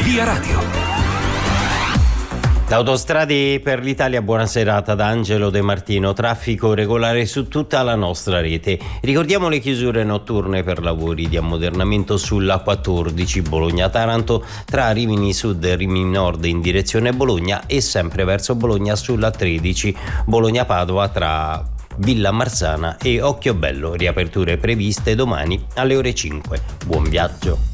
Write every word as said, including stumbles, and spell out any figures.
Via Radio. Da Autostrade per l'Italia, buona serata da Angelo De Martino. Traffico regolare su tutta la nostra rete. Ricordiamo le chiusure notturne per lavori di ammodernamento sulla quattordici Bologna-Taranto, tra Rimini Sud e Rimini Nord in direzione Bologna e sempre verso Bologna sulla tredici Bologna-Padova tra Villa Marzana e Occhiobello. Riaperture previste domani alle ore cinque. Buon viaggio.